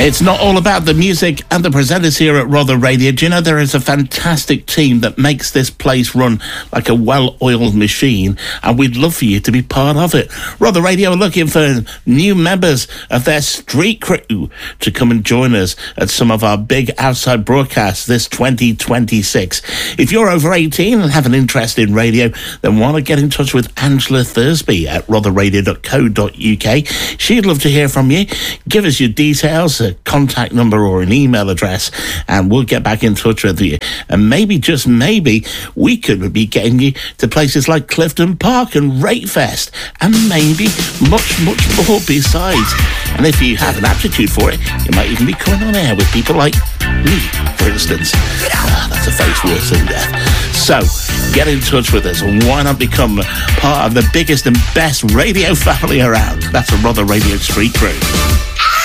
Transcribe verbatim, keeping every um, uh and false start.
It's not all about the music and the presenters here at Rother Radio. Do you know there is a fantastic team that makes this place run like a well-oiled machine, and we'd love for you to be part of it. Rother Radio are looking for new members of their street crew to come and join us at some of our big outside broadcasts this twenty twenty-six. If you're over eighteen and have an interest in radio, then want to get in touch with Angela Thursby at rother radio dot co dot uk. She'd love to hear from you. Give us your details, a contact number or an email address, and we'll get back in touch with you. And maybe, just maybe, we could be getting you to places like Clifton Park and Ratefest, and maybe much, much more besides. And if you have an aptitude for it, you might even be coming on air with people like me, for instance. Ah, that's a face worse than death. So, get in touch with us, and why not become part of the biggest and best radio family around? That's a Rother Radio Street Crew.